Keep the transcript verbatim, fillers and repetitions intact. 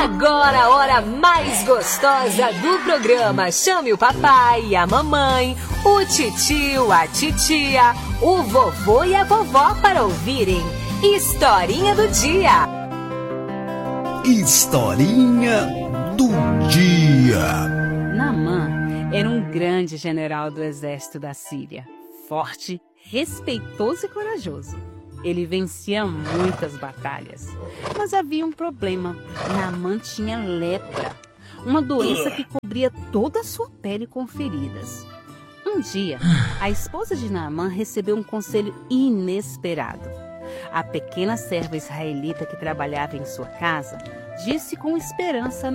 Agora a hora mais gostosa do programa. Chame o papai e a mamãe, o titio, a titia, o vovô e a vovó para ouvirem Historinha do Dia. Historinha do Dia. Naamã era um grande general do exército da Síria, forte, respeitoso e corajoso. Ele vencia muitas batalhas, mas havia um problema. Naamã tinha lepra, uma doença que cobria toda a sua pele com feridas. Um dia, a esposa de Naamã recebeu um conselho inesperado. A pequena serva israelita que trabalhava em sua casa disse com esperança